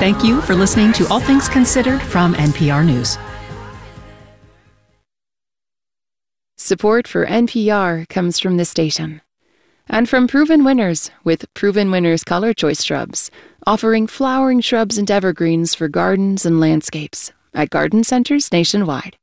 Thank you for listening to All Things Considered from NPR News. Support for NPR comes from this station and from Proven Winners with Proven Winners Color Choice Shrubs, offering flowering shrubs and evergreens for gardens and landscapes at garden centers nationwide.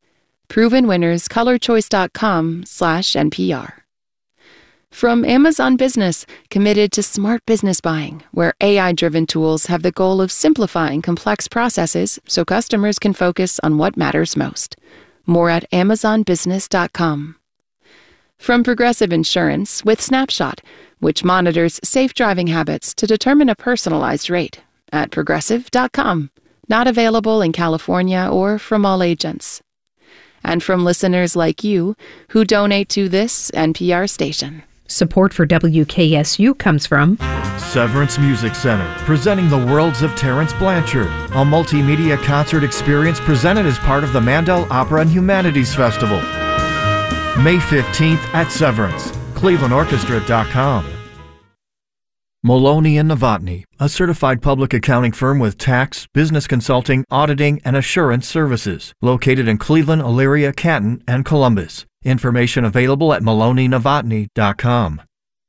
ProvenWinnersColorChoice.com/NPR. From Amazon Business, committed to smart business buying, where AI-driven tools have the goal of simplifying complex processes so customers can focus on what matters most. More at AmazonBusiness.com. From Progressive Insurance with Snapshot, which monitors safe driving habits to determine a personalized rate at Progressive.com. Not available in California or from all agents. And from listeners like you who donate to this NPR station. Support for WKSU comes from Severance Music Center, presenting the worlds of Terence Blanchard, a multimedia concert experience presented as part of the Mandel Opera and Humanities Festival. May 15th at Severance, clevelandorchestra.com. Maloney & Novotny, a certified public accounting firm with tax, business consulting, auditing, and assurance services, located in Cleveland, Elyria, Canton, and Columbus. Information available at maloneynovotny.com.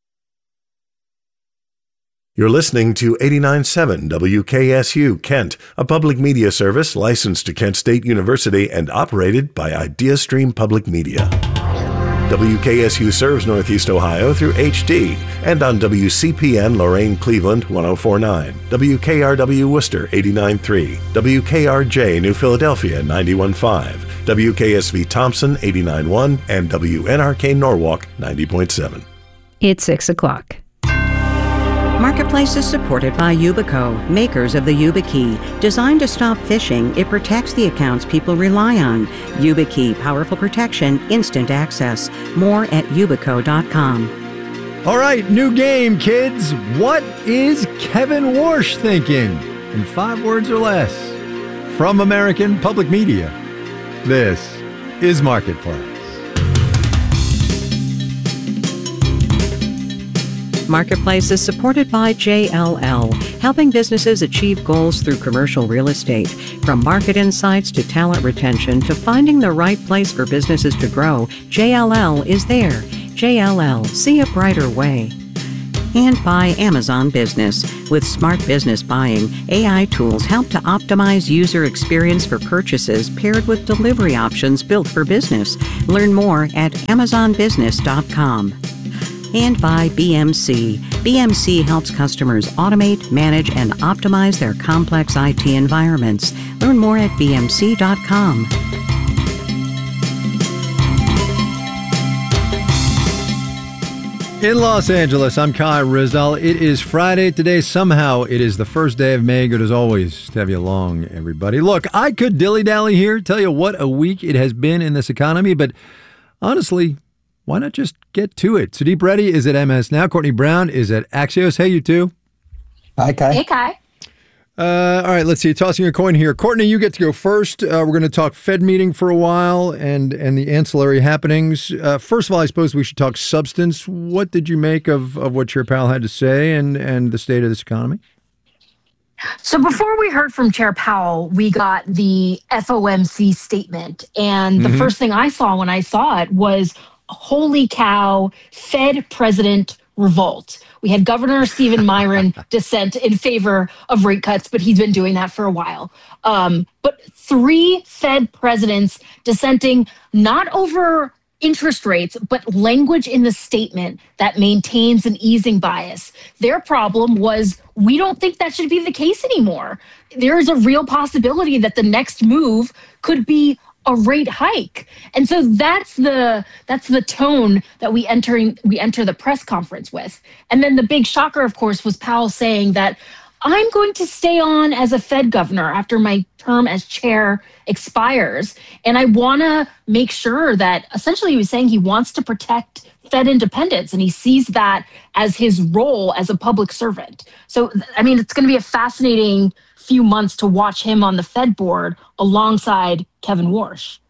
You're listening to 89.7 WKSU Kent, a public media service licensed to Kent State University and operated by IdeaStream Public Media. WKSU serves Northeast Ohio through HD and on WCPN Lorain Cleveland 104.9, WKRW Worcester 89.3, WKRJ New Philadelphia 91.5, WKSV Thompson 89.1, and WNRK Norwalk 90.7. It's 6 o'clock. Marketplace is supported by Yubico, makers of the YubiKey. Designed to stop phishing, it protects the accounts people rely on. YubiKey, powerful protection, instant access. More at yubico.com. All right, new game, kids. What is Kevin Warsh thinking? In 5 words or less. From American Public Media, this is Marketplace. Marketplace is supported by JLL, helping businesses achieve goals through commercial real estate. From market insights to talent retention to finding the right place for businesses to grow, JLL is there. JLL, see a brighter way. And by Amazon Business. With smart business buying, AI tools help to optimize user experience for purchases paired with delivery options built for business. Learn more at AmazonBusiness.com. And by BMC. BMC helps customers automate, manage, and optimize their complex IT environments. Learn more at BMC.com. In Los Angeles, I'm Kai Ryssdal. It is Friday today. Somehow it is the first day of May. Good as always to have you along, everybody. Look, I could dilly-dally here, tell you what a week it has been in this economy, but honestly, why not just get to it? Sudeep Reddy is at MS Now. Courtney Brown is at Axios. Hey, you two. Hi, Kai. Hey, Kai. All right, let's see. Tossing a coin here. Courtney, you get to go first. We're going to talk Fed meeting for a while and the ancillary happenings. First of all, I suppose we should talk substance. What did you make of what Chair Powell had to say and the state of this economy? So before we heard from Chair Powell, we got the FOMC statement. And the first thing I saw when I saw it was, holy cow, Fed president revolt. We had Governor Stephen Myron dissent in favor of rate cuts, but he's been doing that for a while. But 3 Fed presidents dissenting not over interest rates, but language in the statement that maintains an easing bias. Their problem was, we don't think that should be the case anymore. There is a real possibility that the next move could be a rate hike. And so that's the tone that we enter the press conference with. And then the big shocker, of course, was Powell saying that I'm going to stay on as a Fed governor after my term as chair expires. And I want to make sure that, essentially he was saying he wants to protect Fed independence, and he sees that as his role as a public servant. So, I mean, it's going to be a fascinating few months to watch him on the Fed board alongside Kevin Warsh.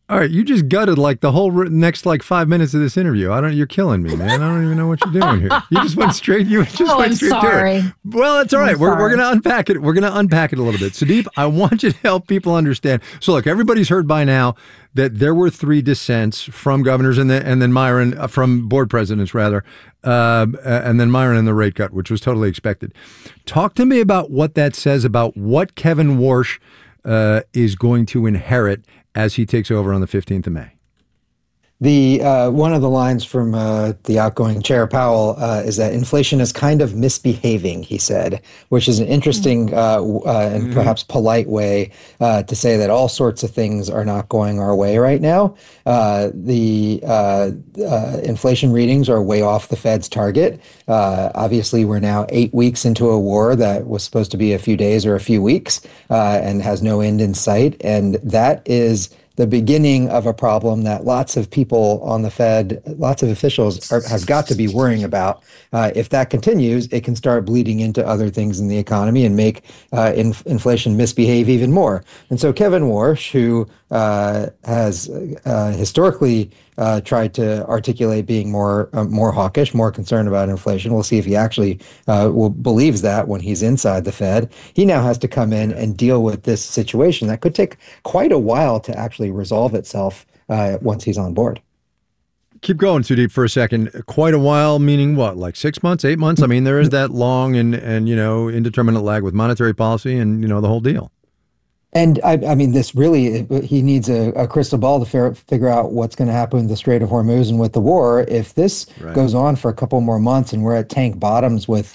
All right, you just gutted like the whole next like 5 minutes of this interview. You're killing me, man. I don't even know what you're doing here. You just went straight. I'm sorry. To it. Well, that's all right. We're going to unpack it. We're going to unpack it a little bit. Sudeep, I want you to help people understand. So, look, everybody's heard by now that there were 3 dissents from governors and then Myron from board presidents rather, and then Myron in the rate cut, which was totally expected. Talk to me about what that says about what Kevin Warsh is going to inherit as he takes over on the 15th of May. The one of the lines from the outgoing Chair Powell is that inflation is kind of misbehaving, he said, which is an interesting and perhaps polite way to say that all sorts of things are not going our way right now. The inflation readings are way off the Fed's target. Obviously, we're now 8 weeks into a war that was supposed to be a few days or a few weeks and has no end in sight. And that is the beginning of a problem that lots of people on the Fed, lots of officials have got to be worrying about. If that continues, it can start bleeding into other things in the economy and make inflation misbehave even more. And so Kevin Warsh, who has historically tried to articulate being more hawkish, more concerned about inflation. We'll see if he actually believes that when he's inside the Fed. He now has to come in and deal with this situation that could take quite a while to actually resolve itself once he's on board. Keep going, Sudeep, for a second. Quite a while, meaning what, like 6 months, 8 months? I mean, there is that long and indeterminate lag with monetary policy and, the whole deal. And I mean, this really, he needs a crystal ball to figure out what's going to happen with the Strait of Hormuz and with the war. If this goes on for a couple more months and we're at tank bottoms with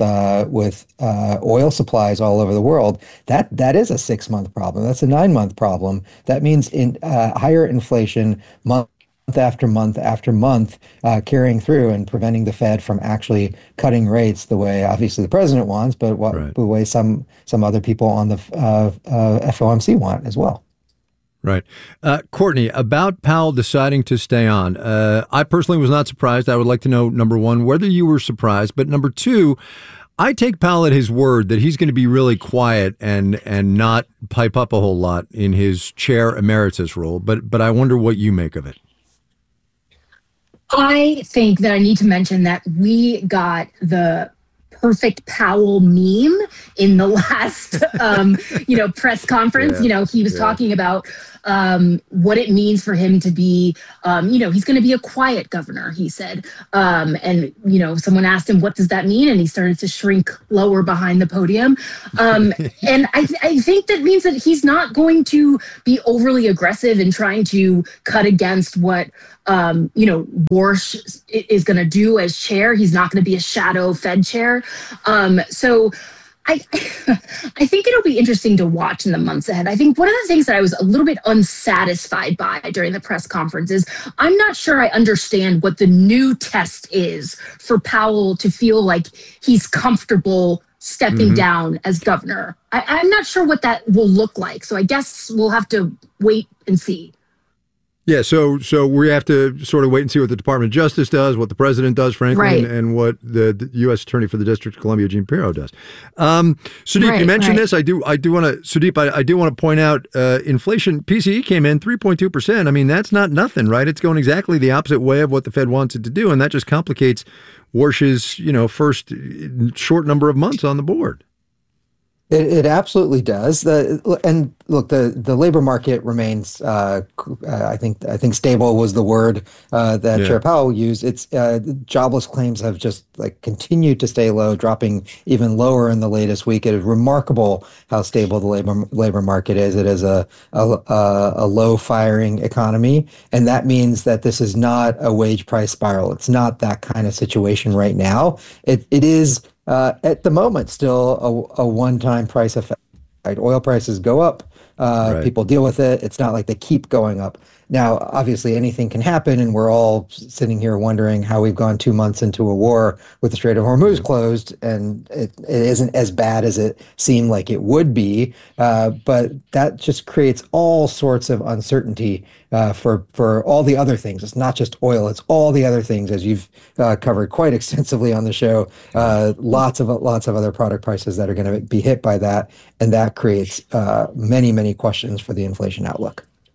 oil supplies all over the world, that is a 6-month problem. That's a 9-month problem. That means higher inflation month after month after month, carrying through and preventing the Fed from actually cutting rates the way obviously the president wants, but the way some other people on the FOMC want as well. Right. Courtney, about Powell deciding to stay on, I personally was not surprised. I would like to know, number one, whether you were surprised, but number two, I take Powell at his word that he's going to be really quiet and not pipe up a whole lot in his chair emeritus role, but I wonder what you make of it. I think that I need to mention that we got the perfect Powell meme in the last, press conference. Yeah, he was talking about what it means for him to be, he's going to be a quiet governor, he said. And someone asked him, what does that mean? And he started to shrink lower behind the podium. And I think that means that he's not going to be overly aggressive in trying to cut against what Warsh is going to do as chair. He's not going to be a shadow Fed chair. So I think it'll be interesting to watch in the months ahead. I think one of the things that I was a little bit unsatisfied by during the press conference is I'm not sure I understand what the new test is for Powell to feel like he's comfortable stepping down as governor. I'm not sure what that will look like. So I guess we'll have to wait and see. Yeah, so we have to sort of wait and see what the Department of Justice does, what the president does, frankly, and what the U.S. Attorney for the District of Columbia, Gene Pirro, does. Sudeep, you mentioned this. I do want to, Sudeep, I do want to point out inflation. PCE came in 3.2%. I mean, that's not nothing, right? It's going exactly the opposite way of what the Fed wants it to do, and that just complicates Warsh's, first short number of months on the board. It absolutely does. And look, the labor market remains, I think stable was the word that Chair Powell used. It's jobless claims have just continued to stay low, dropping even lower in the latest week. It is remarkable how stable the labor market is. It is a low firing economy, and that means that this is not a wage price spiral. It's not that kind of situation right now. It is. At the moment, still a one-time price effect. Right? Oil prices go up. People deal with it. It's not like they keep going up. Now, obviously, anything can happen, and we're all sitting here wondering how we've gone 2 months into a war with the Strait of Hormuz closed, and it isn't as bad as it seemed like it would be. But that just creates all sorts of uncertainty for all the other things. It's not just oil; it's all the other things, as you've covered quite extensively on the show. Lots of other product prices that are going to be hit by that, and that creates many questions for the inflation outlook.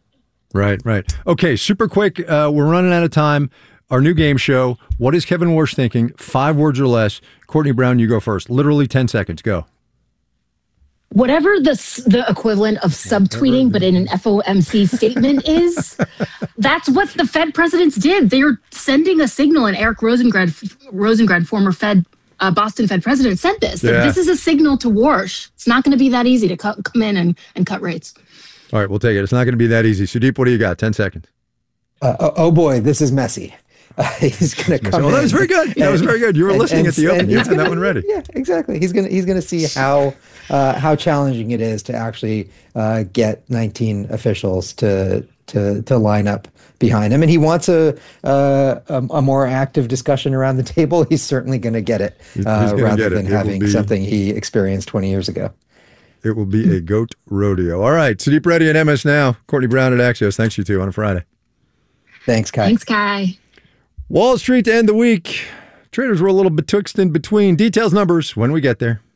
Right. Okay, super quick. We're running out of time. Our new game show, What is Kevin Warsh Thinking? 5 words or less. Courtney Brown, you go first. Literally 10 seconds. Go. Whatever the equivalent of subtweeting, but in an FOMC statement is, that's what the Fed presidents did. They're sending a signal, and Eric Rosengrad, former Boston Fed president, said this. That this is a signal to Warsh. It's not going to be that easy to come in and cut rates. All right, we'll take it. It's not going to be that easy. Sudeep, what do you got? 10 seconds. Oh boy, this is messy. He's going to come. Oh, that was very good. That was very good. You were listening at the open. You had that one ready. Yeah, exactly. He's going to see how challenging it is to actually get 19 officials to line up behind him, and he wants a more active discussion around the table. He's certainly going to get it rather than having something he experienced 20 years ago. It will be a goat rodeo. All right, Sudeep Reddy at MS Now, Courtney Brown at Axios. Thanks, you two, on a Friday. Thanks, Kai. Thanks, Kai. Wall Street to end the week. Traders were a little betwixt and between. Details, numbers when we get there.